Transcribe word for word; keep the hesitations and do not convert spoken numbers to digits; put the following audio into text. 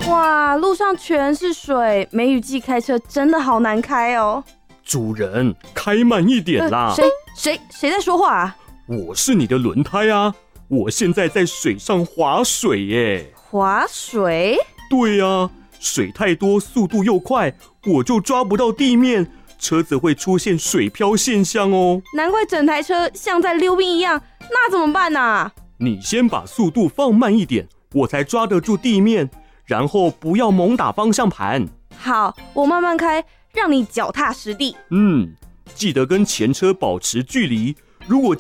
哇，路上全是水，梅雨季开车真的好难开哦。 主人，开慢一点啦！ 呃、谁谁谁在说话啊？ 我是你的轮胎啊！我现在在水上划水耶。 划水？ 对啊，水太多，速度又快，我就抓不到地面，车子会出现水漂现象哦。 难怪整台车像在溜冰一样，那怎么办啊？ 你先把速度放慢一点，我才抓得住地面，然后不要猛打方向盘。 好，我慢慢开，让你脚踏实地。 嗯，记得跟前车保持距离，如果